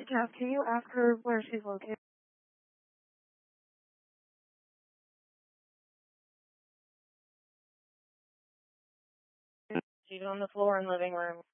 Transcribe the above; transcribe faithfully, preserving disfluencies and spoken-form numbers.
Jeff, can you ask her where she's located? She's on the floor in the living room.